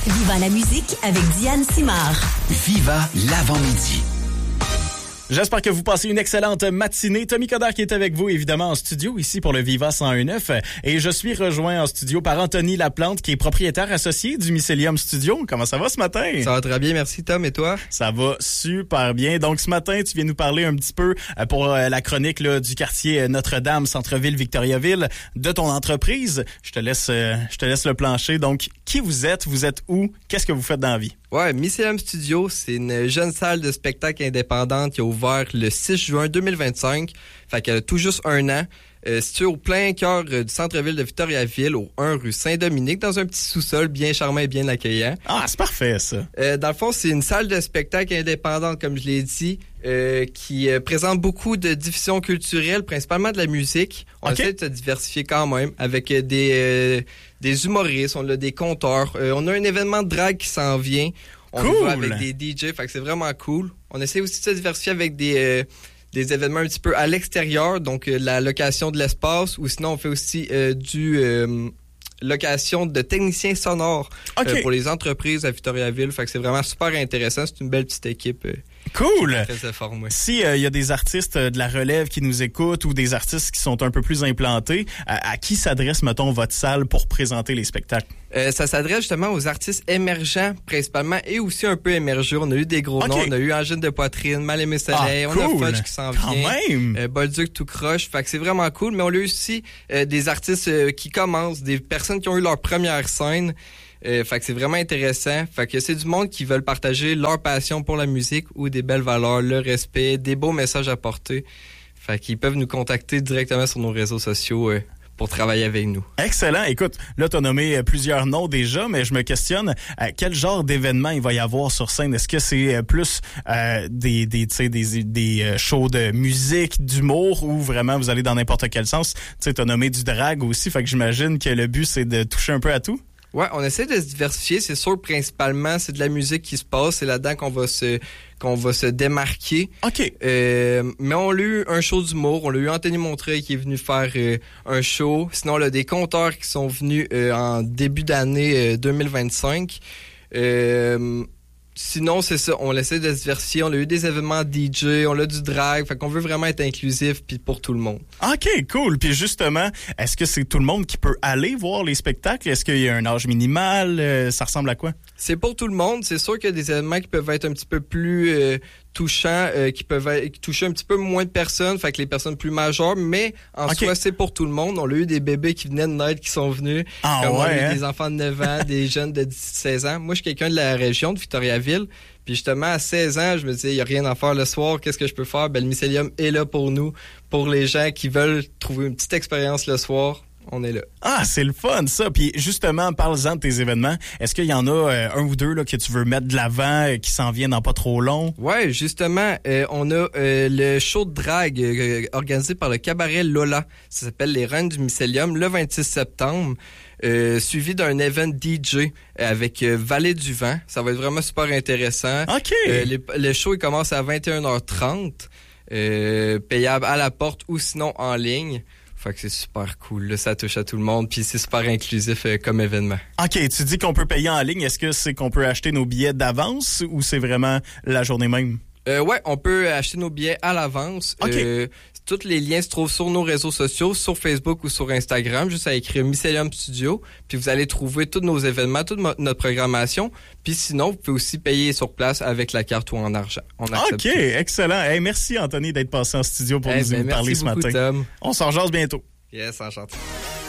Viva la musique avec Diane Simard. Viva l'avant-midi. J'espère que vous passez une excellente matinée. Tommy Coderre qui est avec vous, évidemment, en studio, ici pour le Viva 101.9. Et je suis rejoint en studio par Anthony Laplante, qui est propriétaire associé du Mycelium Studio. Comment ça va ce matin? Ça va très bien, merci Tom. Et toi? Ça va super bien. Donc ce matin, tu viens nous parler un petit peu pour la chronique là, du quartier Notre-Dame, Centre-Ville, Victoriaville, de ton entreprise. Je te laisse le plancher. Donc, qui vous êtes? Vous êtes où? Qu'est-ce que vous faites dans la vie? Ouais, Mycelium Studio, c'est une jeune salle de spectacle indépendante qui a ouvert le 6 juin 2025. Fait qu'elle a tout juste un an. Située au plein cœur du centre-ville de Victoriaville, au 1 rue Saint-Dominique, dans un petit sous-sol bien charmant et bien accueillant. Ah, c'est parfait, ça. Dans le fond, c'est une salle de spectacle indépendante, comme je l'ai dit, qui présente beaucoup de diffusions culturelles, principalement de la musique. On essaie de se diversifier quand même avec des humoristes, on a des conteurs. On a un événement de drague qui s'en vient. On y va avec des DJ, fait que c'est vraiment cool. On essaie aussi de se diversifier avec des événements un petit peu à l'extérieur, donc la location de l'espace, ou sinon on fait aussi location de techniciens sonores pour les entreprises à Victoriaville. Fait que c'est vraiment super intéressant. C'est une belle petite équipe. Cool! Très informée. Si y a des artistes de la relève qui nous écoutent ou des artistes qui sont un peu plus implantés, à qui s'adresse, mettons, votre salle pour présenter les spectacles? Ça s'adresse justement aux artistes émergents principalement et aussi un peu émergents. On a eu des gros noms. On a eu Angine de Poitrine, Mal-Aimé Soleil, cool. on a Fudge qui s'en vient. Bolduc tout croche. Fait que c'est vraiment cool. Mais on a eu aussi des artistes qui commencent, des personnes qui ont eu leur première scène. Fait que c'est vraiment intéressant. Fait que c'est du monde qui veulent partager leur passion pour la musique ou des belles valeurs, le respect, des beaux messages à porter. Fait qu'ils peuvent nous contacter directement sur nos réseaux sociaux pour travailler avec nous. Excellent. Écoute, là, tu as nommé plusieurs noms déjà, mais je me questionne, quel genre d'événement il va y avoir sur scène? Est-ce que c'est plus des shows de musique, d'humour, ou vraiment vous allez dans n'importe quel sens? Tu as nommé du drag aussi, fait que j'imagine que le but, c'est de toucher un peu à tout? Ouais, on essaie de se diversifier. C'est sûr, principalement, c'est de la musique qui se passe. C'est là-dedans qu'on va se démarquer. OK. Mais on a eu un show d'humour. On a eu Anthony Montreuil qui est venu faire un show. Sinon, on a des conteurs qui sont venus en début d'année 2025. Sinon, c'est ça. On essaie de se diversifier. On a eu des événements DJ, on a du drag. Fait qu'on veut vraiment être inclusif puis pour tout le monde. OK, cool. Puis justement, est-ce que c'est tout le monde qui peut aller voir les spectacles? Est-ce qu'il y a un âge minimal? Ça ressemble à quoi? C'est pour tout le monde. C'est sûr qu'il y a des événements qui peuvent être un petit peu plus touchants, qui peuvent toucher un petit peu moins de personnes, fait que les personnes plus majeures, mais en soi, c'est pour tout le monde. On a eu des bébés qui venaient de naître, qui sont venus. On a eu des enfants de 9 ans, des jeunes de 16 ans. Moi, je suis quelqu'un de la région de Victoriaville. Puis justement, à 16 ans, je me disais, il n'y a rien à faire le soir. Qu'est-ce que je peux faire? Ben, le Mycelium est là pour nous, pour les gens qui veulent trouver une petite expérience le soir. On est là. Ah, c'est le fun, ça. Puis justement, parle-en de tes événements. Est-ce qu'il y en a un ou deux là, que tu veux mettre de l'avant, qui s'en viennent dans pas trop long? Ouais, justement, on a le show de drague organisé par le cabaret Lola. Ça s'appelle Les Reines du Mycelium, le 26 septembre. Suivi d'un event DJ avec Vallée du Vent. Ça va être vraiment super intéressant. OK. Le show, il commence à 21h30. Payable à la porte ou sinon en ligne. Fait que c'est super cool, là, ça touche à tout le monde, puis c'est super inclusif comme événement. OK, tu dis qu'on peut payer en ligne. Est-ce que c'est qu'on peut acheter nos billets d'avance ou c'est vraiment la journée même? Ouais, on peut acheter nos billets à l'avance. Okay. Tous les liens se trouvent sur nos réseaux sociaux, sur Facebook ou sur Instagram, juste à écrire Mycelium Studio. Puis vous allez trouver tous nos événements, toute notre programmation. Puis sinon, vous pouvez aussi payer sur place avec la carte ou en argent. On accepte OK, excellent. Hey, merci Anthony d'être passé en studio pour nous parler ce matin. Tom. On s'en jase bientôt. Yes, enchanté.